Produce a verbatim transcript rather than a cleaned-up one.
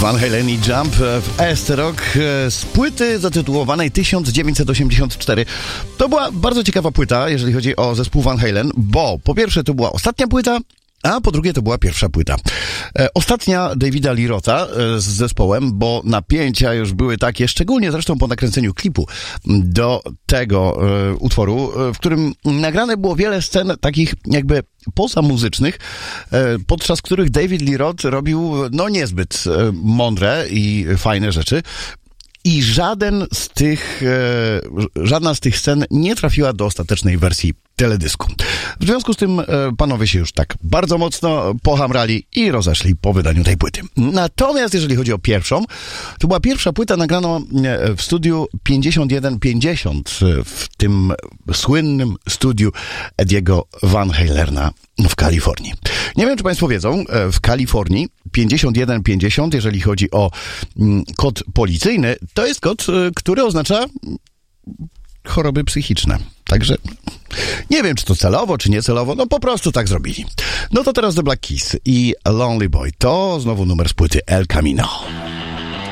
Van Halen i Jump w S-Rock z płyty zatytułowanej tysiąc dziewięćset osiemdziesiąt cztery. To była bardzo ciekawa płyta, jeżeli chodzi o zespół Van Halen, bo po pierwsze to była ostatnia płyta, a po drugie to była pierwsza płyta. E, ostatnia Davida Lee Rotha e, z zespołem, bo napięcia już były takie, szczególnie zresztą po nakręceniu klipu do tego e, utworu, e, w którym nagrane było wiele scen takich jakby pozamuzycznych, e, podczas których David Lee Roth robił no niezbyt e, mądre i fajne rzeczy. I żaden z tych, e, żadna z tych scen nie trafiła do ostatecznej wersji teledysku. W związku z tym e, panowie się już tak bardzo mocno pohamrali i rozeszli po wydaniu tej płyty. Natomiast jeżeli chodzi o pierwszą, to była pierwsza płyta nagrana w studiu pięćdziesiąt jeden pięćdziesiąt, w tym słynnym studiu Ediego Van Halena w Kalifornii. Nie wiem, czy państwo wiedzą, w Kalifornii pięćdziesiąt jeden pięćdziesiąt, jeżeli chodzi o kod policyjny, to jest kod, który oznacza choroby psychiczne. Także nie wiem, czy to celowo, czy niecelowo, no po prostu tak zrobili. No to teraz The Black Keys i Lonely Boy. To znowu numer z płyty El Camino.